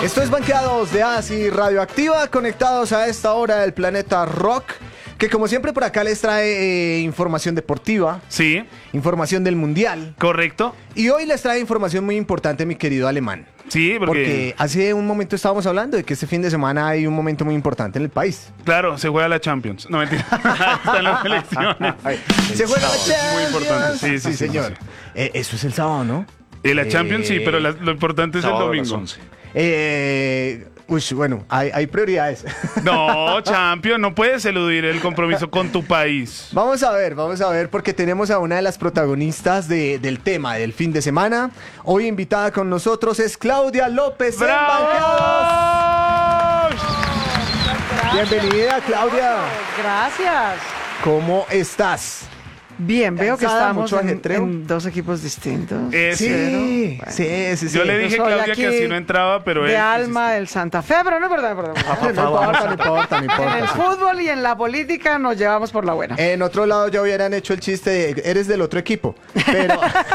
Esto es Banqueados de Asi Radioactiva, conectados a esta hora del planeta rock, que como siempre por acá les trae información deportiva, Sí, información del mundial, correcto. y hoy les trae información muy importante, mi querido Alemán. Sí, Porque hace un momento estábamos hablando de que este fin de semana hay un momento muy importante en el país. claro, se juega la Champions. No, mentira. Están las elecciones. Se juega la Es Champions. muy importante. Sí, sí, sí, señor. Eso es el sábado, ¿no? La Champions sí, pero lo importante es el Sábado a las domingo. 11. Bueno, hay prioridades. No, Champions, no puedes eludir el compromiso con tu país. Vamos a ver, porque tenemos a una de las protagonistas del tema del fin de semana. Hoy invitada con nosotros es Claudia López. en Banqueados. ¡Bravo! Bienvenida, Claudia. Gracias. ¿Cómo estás? Bien, veo que Cansada, estamos mucho en, ajetreo. en dos equipos distintos. Sí, Bueno. sí. Yo le dije a Yo soy Claudia que aquí así no entraba, pero de él alma del Santa Fe, pero no es verdad, perdón. No importa. En el Sí. fútbol y en la política nos llevamos por la buena. En otro lado ya hubieran hecho el chiste de eres del otro equipo, pero